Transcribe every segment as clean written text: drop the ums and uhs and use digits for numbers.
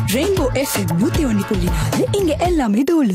Rainbow FM 101.4 இங்க எல்லாமே தோலு.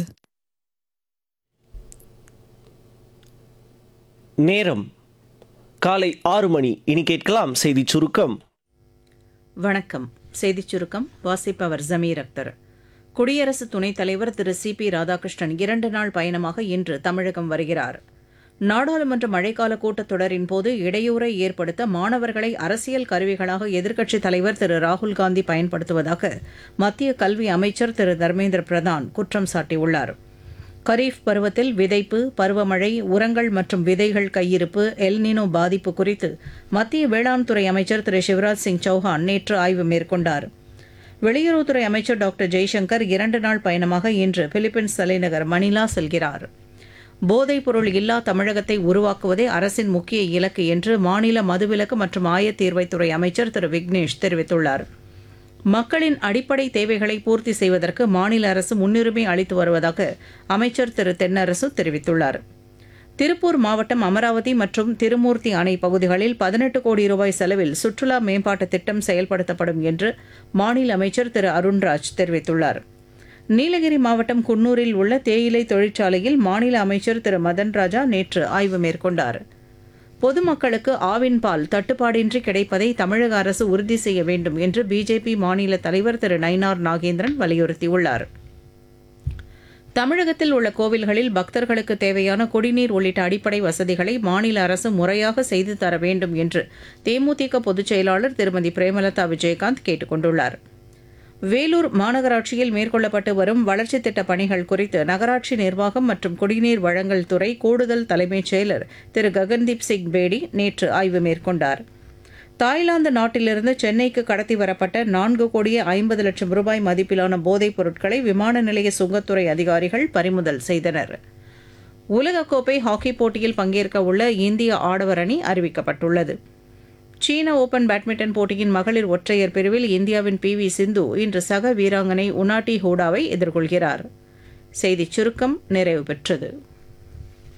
நேரம் காலை 6 மணி. இனி கேட்கலாம் செய்திச் சுருக்கம். வணக்கம். செய்திச் சுருக்கம் வாசிப்பவர் ஜமீர் அக்தர். குடியரசு துணைத் தலைவர் திரு சி.பி. ராதாகிருஷ்ணன் 2 நாள் பயணமாக இன்று தமிழகம் வருகிறார். நாடாளுமன்ற மழைக்கால கூட்டத்தொடரின் போது இடையூறை ஏற்படுத்த மாணவர்களை அரசியல் கருவிகளாக எதிர்க்கட்சித் தலைவர் திரு ராகுல்காந்தி பயன்படுத்துவதாக மத்திய கல்வி அமைச்சர் திரு தர்மேந்திர பிரதான் குற்றம் சாட்டியுள்ளார். கரீஃப் பருவத்தில் விதைப்பு, பருவமழை, உரங்கள் மற்றும் விதைகள் கையிருப்பு, எல்னினோ பாதிப்பு குறித்து மத்திய வேளாண் துறை அமைச்சர் திரு சிவராஜ் சிங் சௌஹான் நேற்று ஆய்வு மேற்கொண்டார். வெளியுறவுத்துறை அமைச்சர் டாக்டர் ஜெய்சங்கர் 2 நாள் பயணமாக இன்று பிலிப்பைன்ஸ் தலைநகர் மணிலா செல்கிறார். போதைப்பொருள் இல்லா தமிழகத்தை உருவாக்குவதே அரசின் முக்கிய இலக்கு என்று மாநில மதுவிலக்கு மற்றும் ஆயத்தீர்வைத்துறை அமைச்சர் திரு விக்னேஷ் தெரிவித்துள்ளார். மக்களின் அடிப்படை தேவைகளை பூர்த்தி செய்வதற்கு மாநில அரசு முன்னுரிமை அளித்து வருவதாக அமைச்சர் திரு தென்னரசு தெரிவித்துள்ளார். திருப்பூர் மாவட்டம் அமராவதி மற்றும் திருமூர்த்தி அணை பகுதிகளில் 18 கோடி ரூபாய் செலவில் சுற்றுலா மேம்பாட்டு திட்டம் செயல்படுத்தப்படும் என்று மாநில அமைச்சர் திரு அருண்ராஜ் தெரிவித்துள்ளார். நீலகிரி மாவட்டம் குன்னூரில் உள்ள தேயிலை தொழிற்சாலையில் மாநில அமைச்சர் திரு மதன் ராஜா நேற்று ஆய்வு மேற்கொண்டார். பொதுமக்களுக்கு ஆவின் பால் தட்டுப்பாடின்றி கிடைப்பதை தமிழக அரசு உறுதி செய்ய வேண்டும் என்று பிஜேபி மாநில தலைவர் திரு நயினார் நாகேந்திரன் வலியுறுத்தியுள்ளார். தமிழகத்தில் உள்ள கோவில்களில் பக்தர்களுக்கு தேவையான குடிநீர் உள்ளிட்ட அடிப்படை வசதிகளை மாநில அரசு முறையாக செய்து தர வேண்டும் என்று தேமுதிக பொதுச் செயலாளர் திருமதி பிரேமலதா விஜயகாந்த் கேட்டுக் கொண்டுள்ளார். வேலூர் மாநகராட்சியில் மேற்கொள்ளப்பட்டு வரும் வளர்ச்சித் திட்டப் பணிகள் குறித்து நகராட்சி நிர்வாகம் மற்றும் குடிநீர் வழங்கல் துறை கூடுதல் தலைமைச் செயலர் திரு ககன்தீப் சிங் பேடி நேற்று ஆய்வு மேற்கொண்டார். தாய்லாந்து நாட்டிலிருந்து சென்னைக்கு கடத்தி வரப்பட்ட 4,50,00,000 ரூபாய் மதிப்பிலான போதைப் பொருட்களை விமான நிலைய சுங்கத்துறை அதிகாரிகள் பறிமுதல் செய்தனர். உலகக்கோப்பை ஹாக்கி போட்டியில் பங்கேற்க உள்ள இந்திய ஆடவர் அணி அறிவிக்கப்பட்டுள்ளது. சீன ஓபன் பேட்மிண்டன் போட்டியின் மகளிர் ஒற்றையர் பிரிவில் இந்தியாவின் பி.வி. சிந்து இன்று சக வீராங்கனை உனாட்டி ஹூடாவை எதிர்கொள்கிறார். செய்திச் சுருக்கம் நிறைவு பெற்றது.